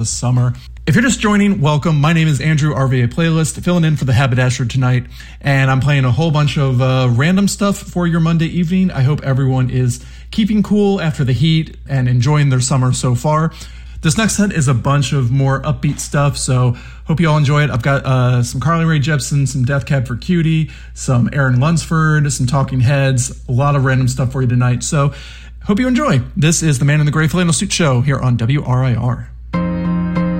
the summer. If you're just joining, welcome. My name is Andrew, RVA Playlist, filling in for the Haberdasher tonight, and I'm playing a whole bunch of random stuff for your Monday evening. I hope everyone is keeping cool after the heat and enjoying their summer so far. This next set is a bunch of more upbeat stuff, so hope you all enjoy it. I've got some Carly Rae Jepsen, some Death Cab for Cutie, some Aaron Lunsford, some Talking Heads, a lot of random stuff for you tonight. So hope you enjoy. This is the Man in the Gray Flannel Suit Show here on WRIR.